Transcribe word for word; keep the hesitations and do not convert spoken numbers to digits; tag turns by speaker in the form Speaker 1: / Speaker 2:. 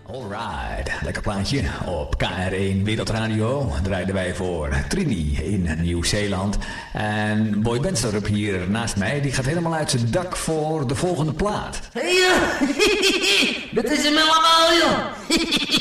Speaker 1: Alright, lekker plaatje. Op K R één Wereldradio draaiden wij voor Trini in Nieuw-Zeeland. En Boy Bensterup hier naast mij, die gaat helemaal uit zijn dak voor de volgende plaat.
Speaker 2: Hey, uh, dat is hem allemaal, joh.